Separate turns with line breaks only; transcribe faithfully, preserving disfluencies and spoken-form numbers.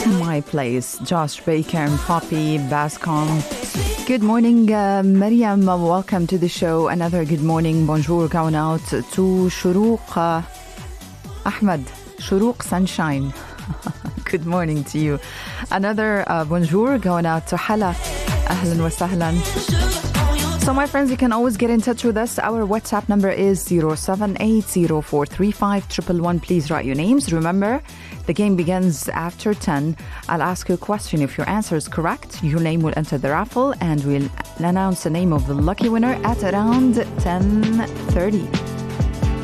My Place, Josh Baker and Poppy Bascom. Good morning, uh, Mariam. Welcome to the show. Another good morning. Bonjour going out to Shuruq uh, Ahmed. Shuruq Sunshine. Good morning to you. Another uh, bonjour going out to Hala. Ahlan wa sahlan. So my friends, you can always get in touch with us. Our WhatsApp number is zero seven eight zero four three five one one one. Please write your names. Remember, the game begins after ten. I'll ask you a question. If your answer is correct, your name will enter the raffle and we'll announce the name of the lucky winner at around ten thirty.